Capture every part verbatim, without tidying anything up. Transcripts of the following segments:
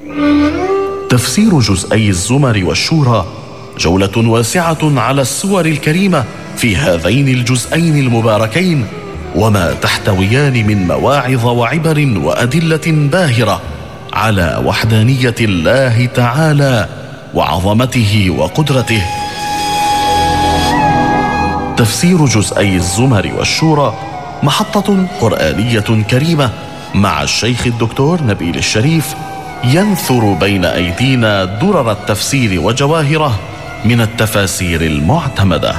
تفسير جزئي الزمر والشورى جولة واسعة على السور الكريمة في هذين الجزئين المباركين، وما تحتويان من مواعظ وعبر وأدلة باهرة على وحدانية الله تعالى وعظمته وقدرته. تفسير جزئي الزمر والشورى محطة قرآنية كريمة مع الشيخ الدكتور نبيل الشريف، ينثر بين أيدينا درر التفسير وجواهره من التفاسير المعتمدة.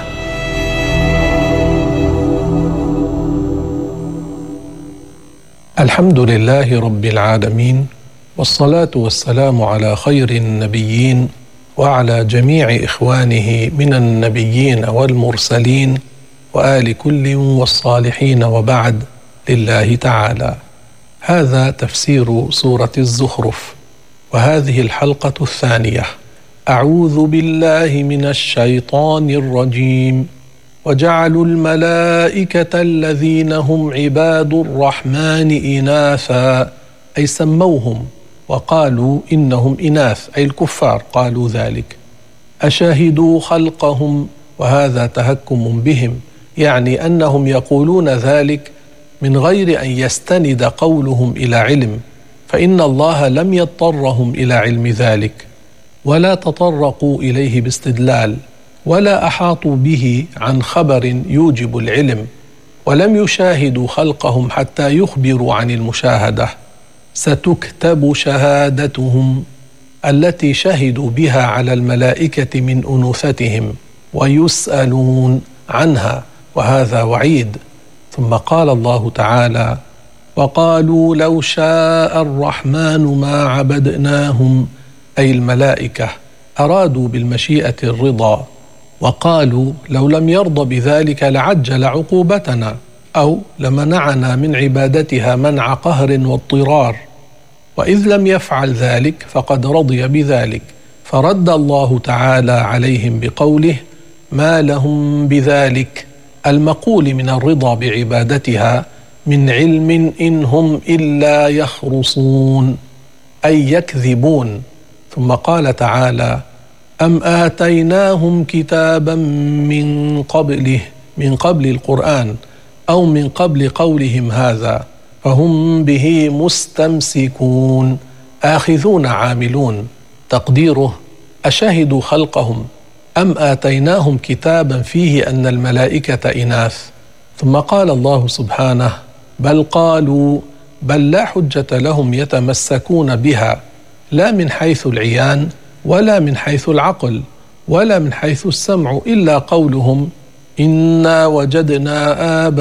الحمد لله رب العالمين، والصلاة والسلام على خير النبيين وعلى جميع إخوانه من النبيين والمرسلين وآل كل والصالحين، وبعد. لله تعالى. هذا تفسير سورة الزخرف، وهذه الحلقة الثانية. أعوذ بالله من الشيطان الرجيم. وجعلوا الملائكة الذين هم عباد الرحمن إناثا، أي سموهم وقالوا إنهم إناث، أي الكفار قالوا ذلك. أشهدوا خلقهم، وهذا تهكم بهم، يعني أنهم يقولون ذلك من غير أن يستند قولهم إلى علم، فإن الله لم يضطرهم إلى علم ذلك، ولا تطرقوا إليه باستدلال، ولا أحاطوا به عن خبر يوجب العلم، ولم يشاهدوا خلقهم حتى يخبروا عن المشاهدة. ستكتب شهادتهم التي شهدوا بها على الملائكة من أنوثتهم، ويسألون عنها، وهذا وعيد. ثم قال الله تعالى: وقالوا لو شاء الرحمن ما عبدناهم، أي الملائكة أرادوا بالمشيئة الرضا، وقالوا لو لم يرضى بذلك لعجل عقوبتنا أو لمنعنا من عبادتها منع قهر واضطرار، وإذ لم يفعل ذلك فقد رضي بذلك، فرد الله تعالى عليهم بقوله: ما لهم بذلك، المقول من الرضا بعبادتها، من علم إن هم إلا يخرصون، أي يكذبون. ثم قال تعالى: أم آتيناهم كتابا من قبله، من قبل القرآن، أو من قبل قولهم هذا، فهم به مستمسكون، آخذون عاملون. تقديره: أشهدوا خلقهم، أم آتيناهم كتابا فيه أن الملائكة إناث. ثم قال الله سبحانه: بل قالوا، بل لا حجة لهم يتمسكون بها، لا من حيث العيان، ولا من حيث العقل، ولا من حيث السمع، إلا قولهم: إنا وجدنا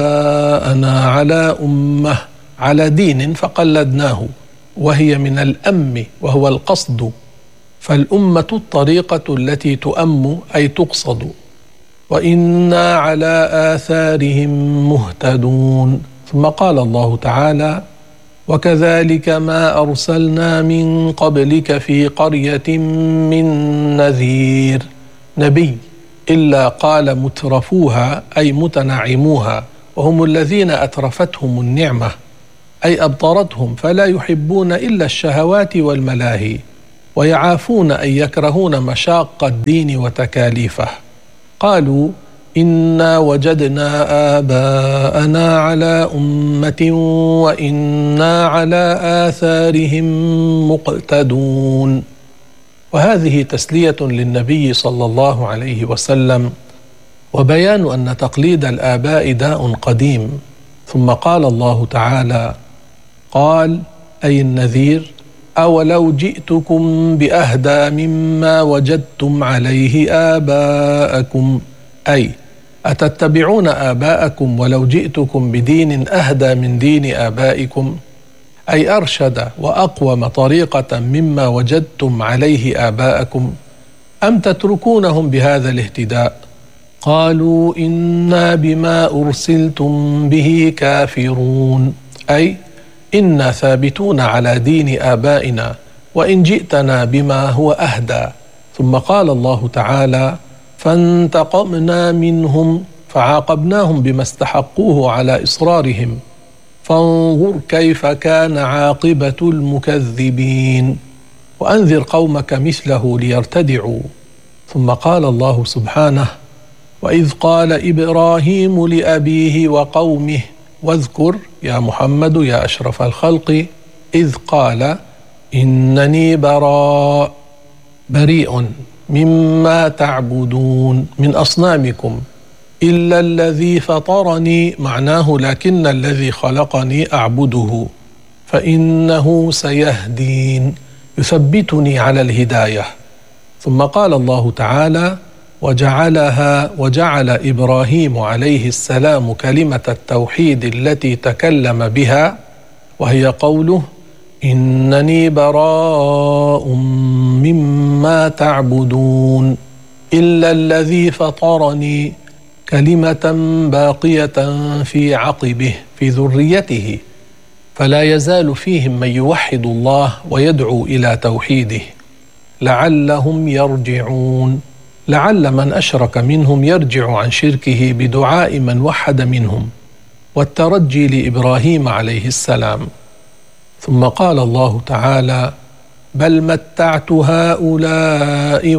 آباءنا على أمة، على دين فقلدناه، وهي من الأم وهو القصد، فالأمة الطريقة التي تؤم أي تقصد. وإنا على آثارهم مهتدون. ثم قال الله تعالى: وكذلك ما أرسلنا من قبلك في قرية من نذير، نبي، إلا قال مترفوها، أي متنعموها، وهم الذين أترفتهم النعمة، أي أبطرتهم، فلا يحبون إلا الشهوات والملاهي، ويعافون أن يكرهون مشاق الدين وتكاليفه. قالوا: إنا وجدنا آباءنا على أمة وإنا على آثارهم مقتدون. وهذه تسلية للنبي صلى الله عليه وسلم، وبيان أن تقليد الآباء داء قديم. ثم قال الله تعالى: قال، أي النذير: أولو جئتكم بأهدى مما وجدتم عليه آباءكم، أي أتتبعون آباءكم ولو جئتكم بدين أهدى من دين آبائكم، أي أرشد وأقوم طريقة مما وجدتم عليه آباءكم، أم تتركونهم بهذا الاهتداء؟ قالوا إنا بما أرسلتم به كافرون، أي إنا ثابتون على دين آبائنا وإن جئتنا بما هو أهدى. ثم قال الله تعالى: فانتقمنا منهم فعاقبناهم بما استحقوه على إصرارهم، فانظر كيف كان عاقبة المكذبين. وأنذر قومك مثله ليرتدعوا. ثم قال الله سبحانه: وإذ قال إبراهيم لأبيه وقومه، واذكر يا محمد يا أشرف الخلق إذ قال إنني براء بريء مما تعبدون من أصنامكم إلا الذي فطرني، معناه لكن الذي خلقني أعبده، فإنه سيهدين يثبتني على الهداية. ثم قال الله تعالى: وجعلها وجعل إبراهيم عليه السلام كلمة التوحيد التي تكلم بها، وهي قوله: إنني براء مما تعبدون إلا الذي فطرني، كلمة باقية في عقبه في ذريته، فلا يزال فيهم من يوحد الله ويدعو إلى توحيده لعلهم يرجعون. لعل من أشرك منهم يرجع عن شركه بدعاء من وحد منهم، والترجي لإبراهيم عليه السلام. ثم قال الله تعالى: بل متعت هؤلاء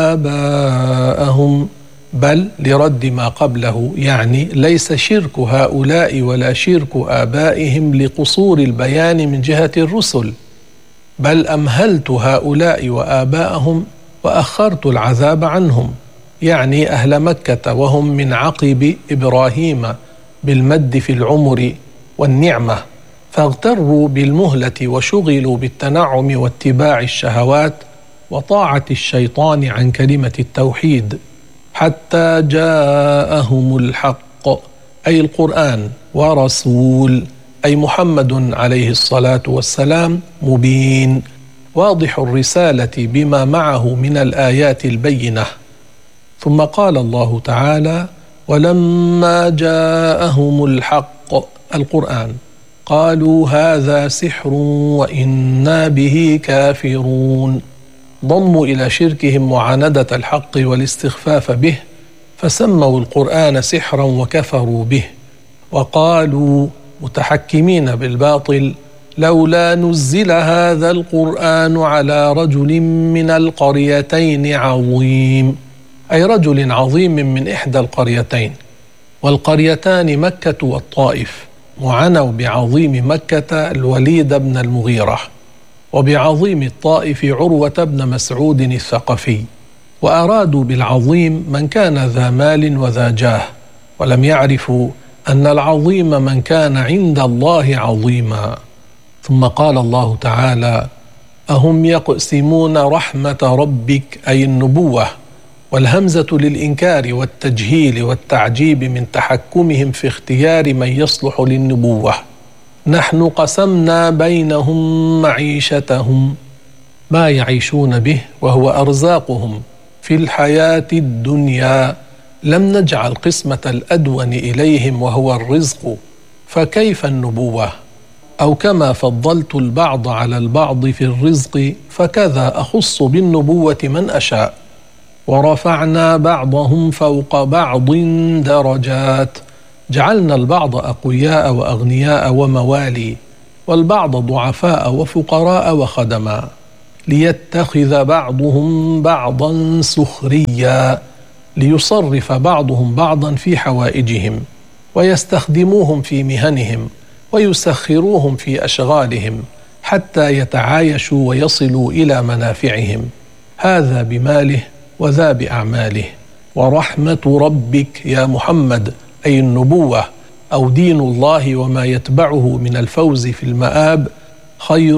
وآباءهم، بل لرد ما قبله، يعني ليس شرك هؤلاء ولا شرك آبائهم لقصور البيان من جهة الرسل، بل أمهلت هؤلاء وآباءهم وأخرت العذاب عنهم، يعني أهل مكة وهم من عقب إبراهيم بالمد في العمر والنعمة، فاغتروا بالمهلة وشغلوا بالتنعم واتباع الشهوات وطاعة الشيطان عن كلمة التوحيد، حتى جاءهم الحق أي القرآن، ورسول أي محمد عليه الصلاة والسلام مبين واضح الرسالة بما معه من الآيات البينة. ثم قال الله تعالى: ولما جاءهم الحق القرآن قالوا هذا سحر وإنا به كافرون، ضموا إلى شركهم معاندة الحق والاستخفاف به، فسموا القرآن سحرا وكفروا به، وقالوا متحكمين بالباطل: لولا نزل هذا القرآن على رجل من القريتين عظيم، أي رجل عظيم من إحدى القريتين، والقريتان مكة والطائف، وعنوا بعظيم مكة الوليد بن المغيرة، وبعظيم الطائف عروة بن مسعود الثقفي، وأرادوا بالعظيم من كان ذا مال وذا جاه، ولم يعرفوا أن العظيم من كان عند الله عظيما. ثم قال الله تعالى: أهم يقسمون رحمة ربك أي النبوة، والهمزة للإنكار والتجهيل والتعجيب من تحكمهم في اختيار من يصلح للنبوة. نحن قسمنا بينهم معيشتهم، ما يعيشون به وهو أرزاقهم في الحياة الدنيا، لم نجعل قسمة الأدون إليهم وهو الرزق، فكيف النبوة؟ أو كما فضلت البعض على البعض في الرزق فكذا أخص بالنبوة من أشاء، ورفعنا بعضهم فوق بعض درجات، جعلنا البعض أقوياء وأغنياء وموالي، والبعض ضعفاء وفقراء وخدما، ليتخذ بعضهم بعضا سخريا، ليصرف بعضهم بعضا في حوائجهم، ويستخدموهم في مهنهم، ويسخروهم في أشغالهم، حتى يتعايشوا ويصلوا إلى منافعهم، هذا بماله وذا بأعماله. ورحمة ربك يا محمد أي النبوة أو دين الله وما يتبعه من الفوز في المآب خير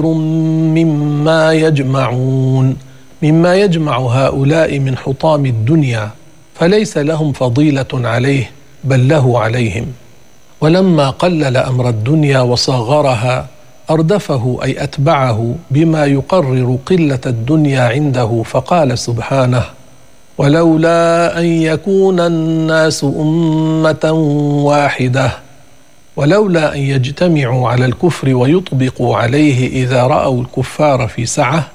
مما يجمعون، مما يجمع هؤلاء من حطام الدنيا، فليس لهم فضيلة عليه بل له عليهم. ولما قلل أمر الدنيا وصغرها أردفه أي أتبعه بما يقرر قلة الدنيا عنده، فقال سبحانه: ولولا أن يكون الناس أمة واحدة، ولولا أن يجتمعوا على الكفر ويطبقوا عليه إذا رأوا الكفار في سعة،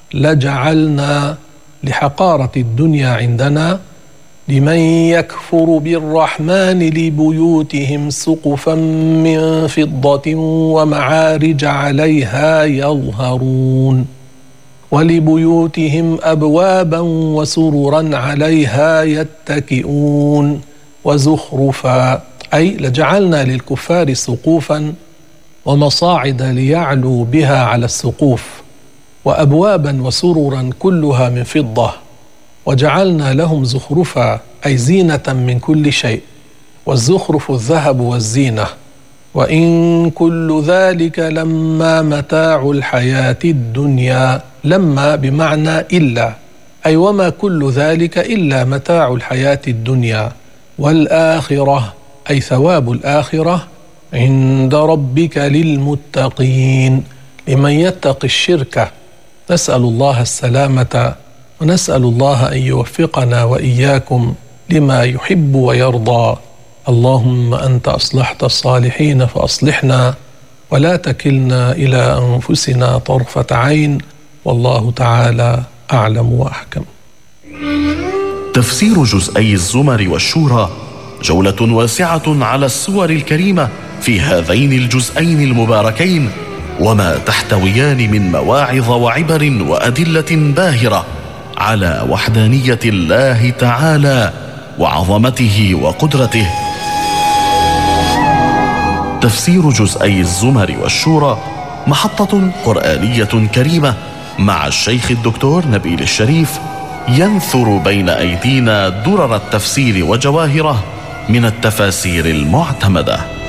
لجعلنا لحقارة الدنيا عندنا لمن يكفر بالرحمن لبيوتهم سقفا من فضة ومعارج عليها يظهرون. ولبيوتهم أبوابا وسررا عليها يتكئون وزخرفا، أي لجعلنا للكفار سقوفا ومصاعد ليعلوا بها على السقوف، وأبوابا وسررا كلها من فضة، وجعلنا لهم زخرفا أي زينة من كل شيء، والزخرف الذهب والزينة. وإن كل ذلك لما متاع الحياة الدنيا، لما بمعنى إلا، أي وما كل ذلك إلا متاع الحياة الدنيا، والآخرة أي ثواب الآخرة عند ربك للمتقين، لمن يتقي الشرك. نسأل الله السلامة، ونسأل الله أن يوفقنا وإياكم لما يحب ويرضى. اللهم أنت أصلحت الصالحين فأصلحنا، ولا تكلنا إلى أنفسنا طرفة عين، والله تعالى أعلم وأحكم. تفسير جزئي الزمر والشورى جولة واسعة على السور الكريمة في هذين الجزئين المباركين، وما تحتويان من مواعظ وعبر وأدلة باهرة على وحدانية الله تعالى وعظمته وقدرته. تفسير جزئي الزمر والشورى محطة قرآنية كريمة مع الشيخ الدكتور نبيل الشريف، ينثر بين أيدينا درر التفسير وجواهره من التفاسير المعتمدة.